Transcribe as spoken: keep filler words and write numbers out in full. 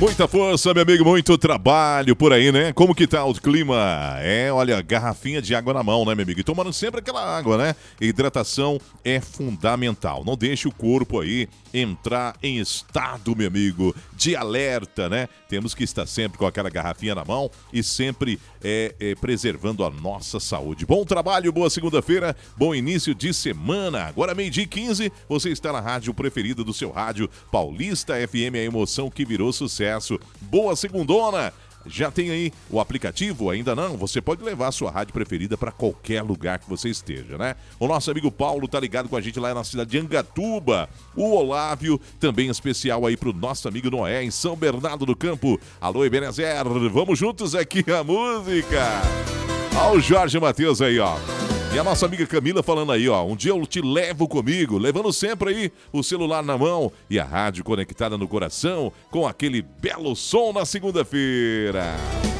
Muita força, meu amigo, muito trabalho por aí, né? Como que tá o clima? É, olha, garrafinha de água na mão, né, meu amigo? E tomando sempre aquela água, né? Hidratação é fundamental. Não deixe o corpo aí entrar em estado, meu amigo, de alerta, né? Temos que estar sempre com aquela garrafinha na mão e sempre é, é, preservando a nossa saúde. Bom trabalho, boa segunda-feira, bom início de semana. Agora meio-dia e quinze, você está na rádio preferida do seu rádio, Paulista F M, a emoção que virou sucesso. Boa segundona! Já tem aí o aplicativo? Ainda não? Você pode levar a sua rádio preferida para qualquer lugar que você esteja, né? O nosso amigo Paulo tá ligado com a gente lá na cidade de Angatuba. O Olávio, também especial aí pro nosso amigo Noé, em São Bernardo do Campo. Alô, Ebenezer, vamos juntos aqui a música. Ó o Jorge Matheus aí, ó. E a nossa amiga Camila falando aí, ó, um dia eu te levo comigo, levando sempre aí o celular na mão e a rádio conectada no coração com aquele belo som na segunda-feira.